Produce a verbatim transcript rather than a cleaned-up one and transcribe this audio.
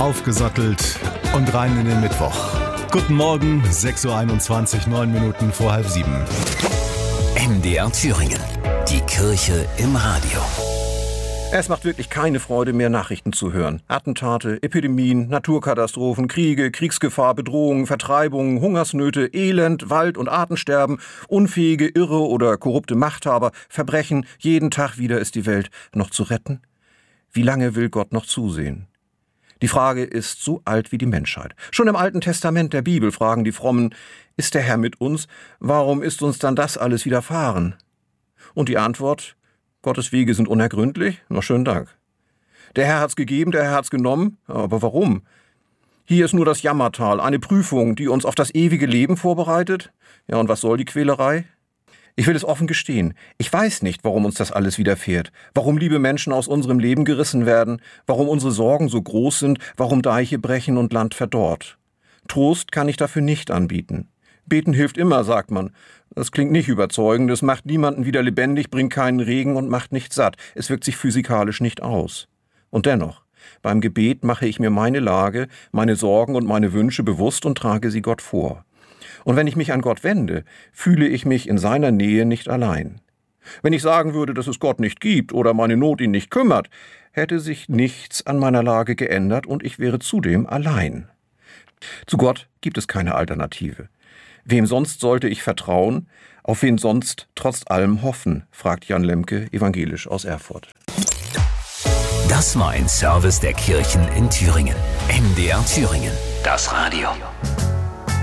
Aufgesattelt und rein in den Mittwoch. Guten Morgen, sechs Uhr einundzwanzig, neun Minuten vor halb sieben. M D R Thüringen. Die Kirche im Radio. Es macht wirklich keine Freude mehr, Nachrichten zu hören. Attentate, Epidemien, Naturkatastrophen, Kriege, Kriegsgefahr, Bedrohungen, Vertreibungen, Hungersnöte, Elend, Wald- und Artensterben, unfähige, irre oder korrupte Machthaber, Verbrechen. Jeden Tag wieder ist die Welt noch zu retten. Wie lange will Gott noch zusehen? Die Frage ist so alt wie die Menschheit. Schon im Alten Testament der Bibel fragen die Frommen, ist der Herr mit uns? Warum ist uns dann das alles widerfahren? Und die Antwort, Gottes Wege sind unergründlich? Na, schönen Dank. Der Herr hat's gegeben, der Herr hat's genommen. Aber warum? Hier ist nur das Jammertal, eine Prüfung, die uns auf das ewige Leben vorbereitet. Ja, und was soll die Quälerei? Ich will es offen gestehen. Ich weiß nicht, warum uns das alles widerfährt. Warum liebe Menschen aus unserem Leben gerissen werden. Warum unsere Sorgen so groß sind. Warum Deiche brechen und Land verdorrt. Trost kann ich dafür nicht anbieten. Beten hilft immer, sagt man. Das klingt nicht überzeugend. Es macht niemanden wieder lebendig, bringt keinen Regen und macht nicht satt. Es wirkt sich physikalisch nicht aus. Und dennoch, beim Gebet mache ich mir meine Lage, meine Sorgen und meine Wünsche bewusst und trage sie Gott vor. Und wenn ich mich an Gott wende, fühle ich mich in seiner Nähe nicht allein. Wenn ich sagen würde, dass es Gott nicht gibt oder meine Not ihn nicht kümmert, hätte sich nichts an meiner Lage geändert und ich wäre zudem allein. Zu Gott gibt es keine Alternative. Wem sonst sollte ich vertrauen? Auf wen sonst trotz allem hoffen? Fragt Jan Lemke, evangelisch aus Erfurt. Das war ein Service der Kirchen in Thüringen. M D R Thüringen. Das Radio.